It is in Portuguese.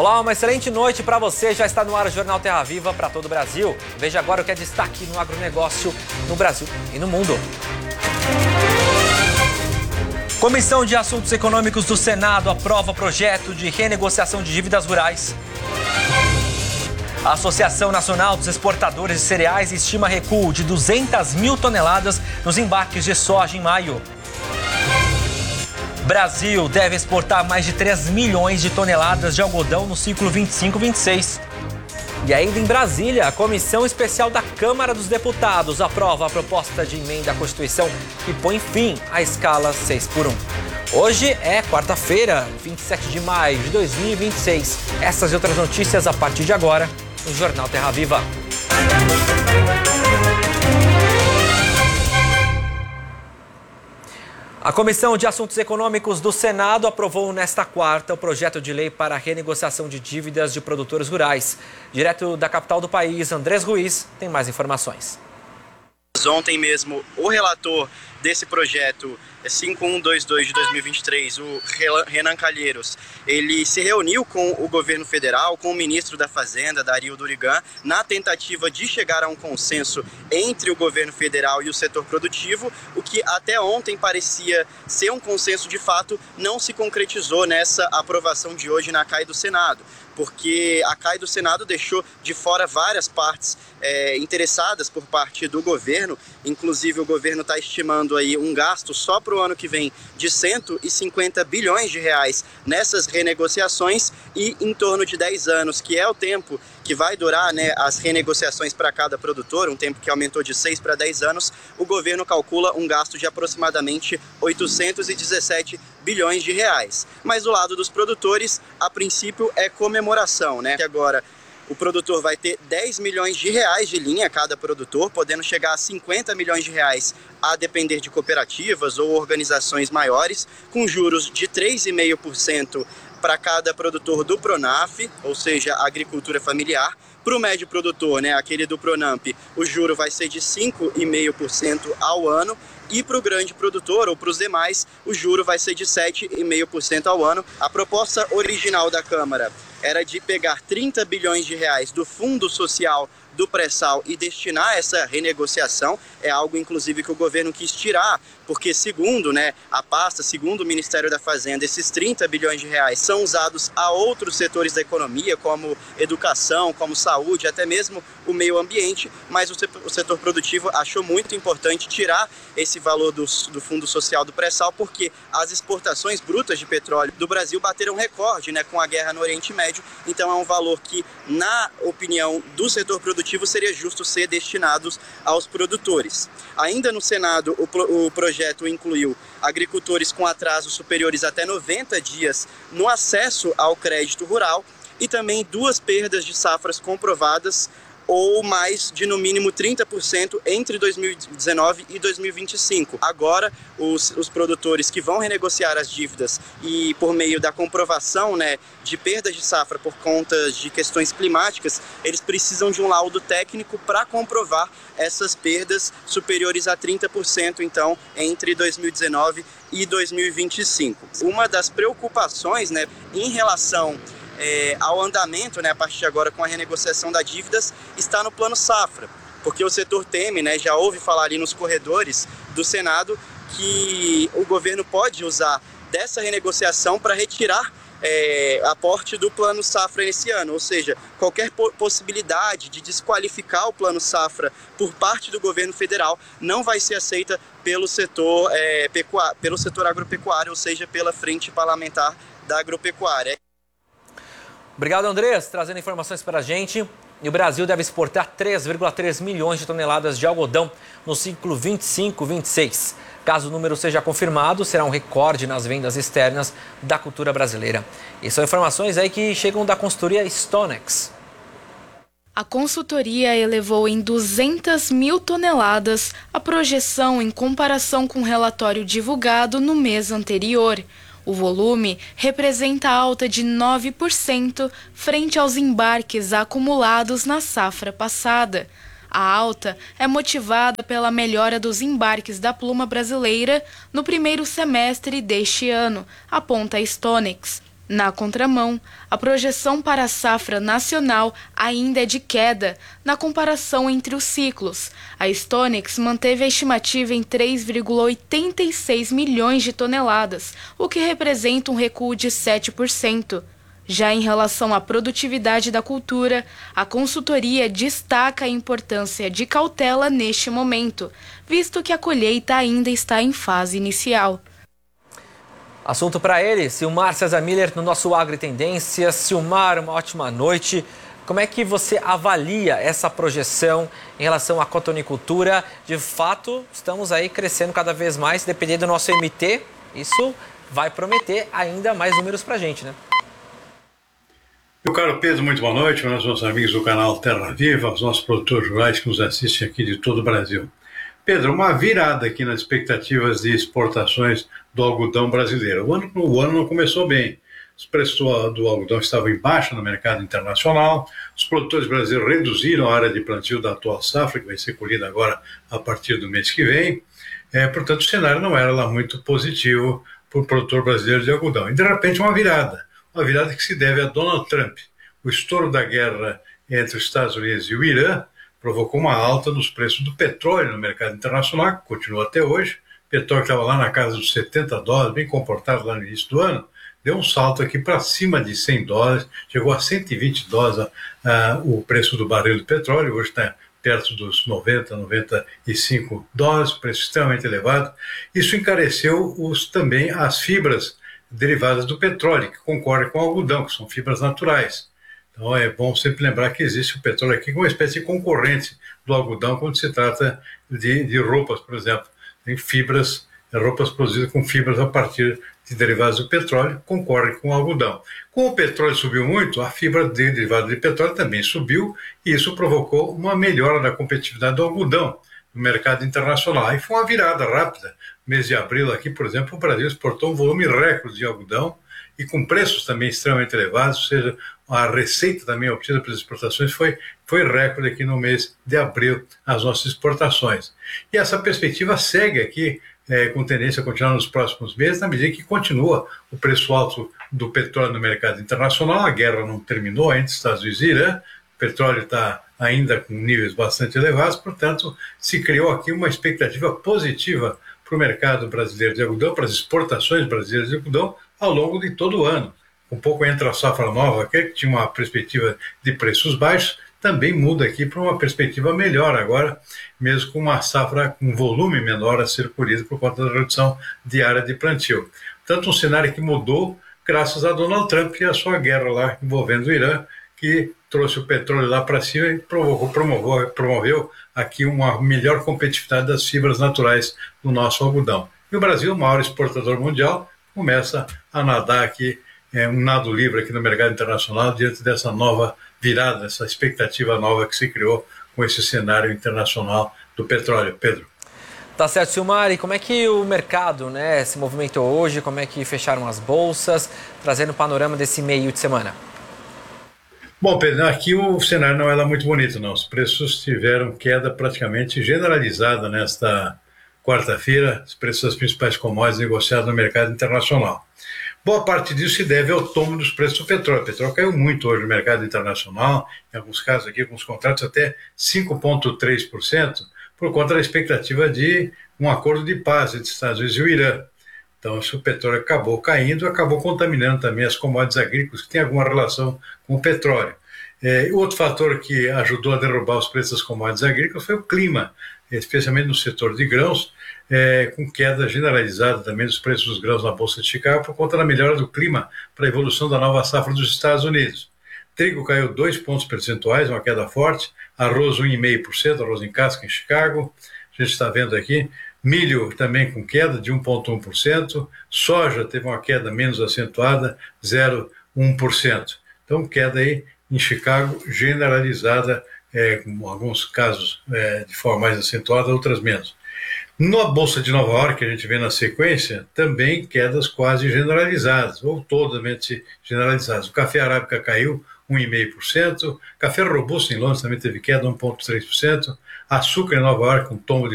Olá, uma excelente noite para você. Já está no ar o Jornal Terra Viva para todo o Brasil. Veja agora o que é destaque no agronegócio no Brasil e no mundo. Comissão de Assuntos Econômicos do Senado aprova projeto de renegociação de dívidas rurais. A Associação Nacional dos Exportadores de Cereais estima recuo de 200 mil toneladas nos embarques de soja em maio. Brasil deve exportar mais de 3 milhões de toneladas de algodão no ciclo 25-26. E ainda em Brasília, a Comissão Especial da Câmara dos Deputados aprova a proposta de emenda à Constituição que põe fim à escala 6x1. Hoje é quarta-feira, 27 de maio de 2026. Essas e outras notícias a partir de agora no Jornal Terra Viva. A Comissão de Assuntos Econômicos do Senado aprovou nesta quarta o projeto de lei para a renegociação de dívidas de produtores rurais. Direto da capital do país, Andrés Ruiz tem mais informações. Ontem mesmo, o relator desse projeto 5122 de 2023, o Renan Calheiros, ele se reuniu com o governo federal, com o ministro da Fazenda, Dario Durigan, na tentativa de chegar a um consenso entre o governo federal e o setor produtivo, o que até ontem parecia ser um consenso de fato, não se concretizou nessa aprovação de hoje na CAI do Senado, porque a CAI do Senado deixou de fora várias partes interessadas por parte do governo. Inclusive o governo está estimando aí um gasto só para o ano que vem de 150 bilhões de reais nessas renegociações e em torno de 10 anos, que é o tempo que vai durar, né, as renegociações para cada produtor, um tempo que aumentou de 6 para 10 anos, o governo calcula um gasto de aproximadamente 817 bilhões de reais. Mas do lado dos produtores, a princípio é comemoração, né? Que agora o produtor vai ter 10 milhões de reais de linha, cada produtor, podendo chegar a 50 milhões de reais a depender de cooperativas ou organizações maiores, com juros de 3,5% para cada produtor do Pronaf, ou seja, agricultura familiar. Para o médio produtor, né, aquele do Pronamp, o juro vai ser de 5,5% ao ano. E para o grande produtor, ou para os demais, o juro vai ser de 7,5% ao ano. A proposta original da Câmara era de pegar 30 bilhões de reais do Fundo Social do Pré-Sal e destinar essa renegociação. É algo, inclusive, que o governo quis tirar, porque segundo, né, a pasta, segundo o Ministério da Fazenda, esses 30 bilhões de reais são usados a outros setores da economia, como educação, como saúde, até mesmo o meio ambiente, mas o setor produtivo achou muito importante tirar esse valor do Fundo Social do Pré-Sal, porque as exportações brutas de petróleo do Brasil bateram recorde, né, com a guerra no Oriente Médio. Então é um valor que, na opinião do setor produtivo, seria justo ser destinados aos produtores. Ainda no Senado, o projeto incluiu agricultores com atrasos superiores até 90 dias no acesso ao crédito rural e também 2 perdas de safras comprovadas ou mais de no mínimo 30% entre 2019 e 2025. Agora, os produtores que vão renegociar as dívidas e por meio da comprovação, né, de perdas de safra por conta de questões climáticas, eles precisam de um laudo técnico para comprovar essas perdas superiores a 30%, então, entre 2019 e 2025. Uma das preocupações, né, em relação ao andamento, né, a partir de agora com a renegociação das dívidas, está no plano safra, porque o setor teme, né, já ouve falar ali nos corredores do Senado, que o governo pode usar dessa renegociação para retirar aporte do plano safra nesse ano, ou seja, qualquer possibilidade de desqualificar o plano safra por parte do governo federal não vai ser aceita pelo setor agropecuário, ou seja, pela frente parlamentar da agropecuária. Obrigado, Andrés, trazendo informações para a gente. E o Brasil deve exportar 3,3 milhões de toneladas de algodão no ciclo 25-26. Caso o número seja confirmado, será um recorde nas vendas externas da cultura brasileira. E são informações aí que chegam da consultoria Stonex. A consultoria elevou em 200 mil toneladas a projeção em comparação com o relatório divulgado no mês anterior. O volume representa alta de 9% frente aos embarques acumulados na safra passada. A alta é motivada pela melhora dos embarques da pluma brasileira no primeiro semestre deste ano, aponta a Stonex. Na contramão, a projeção para a safra nacional ainda é de queda na comparação entre os ciclos. A Stonex manteve a estimativa em 3,86 milhões de toneladas, o que representa um recuo de 7%. Já em relação à produtividade da cultura, a consultoria destaca a importância de cautela neste momento, visto que a colheita ainda está em fase inicial. Assunto para ele, Silmar César Miller, no nosso Agro e Tendências. Silmar, uma ótima noite. Como é que você avalia essa projeção em relação à cotonicultura? De fato, estamos aí crescendo cada vez mais, dependendo do nosso MT, isso vai prometer ainda mais números para a gente, né? Meu caro Pedro, muito boa noite. Meus nossos amigos do canal Terra Viva, os nossos produtores rurais que nos assistem aqui de todo o Brasil. Pedro, uma virada aqui nas expectativas de exportações do algodão brasileiro. O ano não começou bem. Os preços do algodão estavam em baixa no mercado internacional. Os produtores brasileiros reduziram a área de plantio da atual safra, que vai ser colhida agora a partir do mês que vem. Portanto, o cenário não era lá muito positivo para o produtor brasileiro de algodão. E, de repente, uma virada que se deve a Donald Trump. O estouro da guerra entre os Estados Unidos e o Irã provocou uma alta nos preços do petróleo no mercado internacional, que continua até hoje. O petróleo estava lá na casa dos $70, bem comportado lá no início do ano, deu um salto aqui para cima de $100, chegou a $120 o preço do barril do petróleo, hoje está perto dos 90, 95 dólares, preço extremamente elevado. Isso encareceu também as fibras derivadas do petróleo, que concorrem com o algodão, que são fibras naturais. Então é bom sempre lembrar que existe o petróleo aqui como uma espécie de concorrente do algodão quando se trata de roupas, por exemplo. Tem roupas produzidas com fibras a partir de derivados do petróleo, concorrem com o algodão. Como o petróleo subiu muito, a fibra derivada de petróleo também subiu e isso provocou uma melhora da competitividade do algodão no mercado internacional. Aí foi uma virada rápida. No mês de abril aqui, por exemplo, o Brasil exportou um volume recorde de algodão e com preços também extremamente elevados, ou seja, a receita também obtida pelas exportações foi recorde aqui no mês de abril, as nossas exportações. E essa perspectiva segue aqui com tendência a continuar nos próximos meses, na medida que continua o preço alto do petróleo no mercado internacional. A guerra não terminou entre Estados Unidos e Irã, o petróleo está ainda com níveis bastante elevados, portanto, se criou aqui uma expectativa positiva para o mercado brasileiro de algodão, para as exportações brasileiras de algodão ao longo de todo o ano. Um pouco entra a safra nova, que tinha uma perspectiva de preços baixos, também muda aqui para uma perspectiva melhor agora, mesmo com uma safra com volume menor a ser colhido por conta da redução de área de plantio. Portanto, um cenário que mudou graças a Donald Trump e a sua guerra lá envolvendo o Irã, que trouxe o petróleo lá para cima e promoveu aqui uma melhor competitividade das fibras naturais do nosso algodão. E o Brasil, o maior exportador mundial, começa a nadar aqui, um nado livre aqui no mercado internacional diante dessa nova virada, essa expectativa nova que se criou com esse cenário internacional do petróleo. Pedro. Tá certo, Silmar. E como é que o mercado, né, se movimentou hoje? Como é que fecharam as bolsas? Trazendo o panorama desse meio de semana. Bom, Pedro, aqui o cenário não era muito bonito, não. Os preços tiveram queda praticamente generalizada nesta quarta-feira, os preços das principais commodities negociados no mercado internacional. Boa parte disso se deve ao tombo dos preços do petróleo. O petróleo caiu muito hoje no mercado internacional, em alguns casos aqui, com os contratos até 5,3%, por conta da expectativa de um acordo de paz entre os Estados Unidos e o Irã. Então, se o petróleo acabou caindo, acabou contaminando também as commodities agrícolas, que têm alguma relação com o petróleo. Outro fator que ajudou a derrubar os preços das commodities agrícolas foi o clima, especialmente no setor de grãos, com queda generalizada também dos preços dos grãos na Bolsa de Chicago por conta da melhora do clima para a evolução da nova safra dos Estados Unidos. Trigo caiu 2 pontos percentuais, uma queda forte, arroz 1,5%, arroz em casca em Chicago, a gente está vendo aqui, milho também com queda de 1,1%, soja teve uma queda menos acentuada, 0,1%. Então, queda aí em Chicago generalizada, com alguns casos de forma mais acentuada, outras menos. Na Bolsa de Nova York, que a gente vê na sequência, também quedas quase generalizadas, ou totalmente generalizadas. O café arábica caiu 1,5%, café robusto em Londres também teve queda 1,3%, açúcar em Nova York com tombo de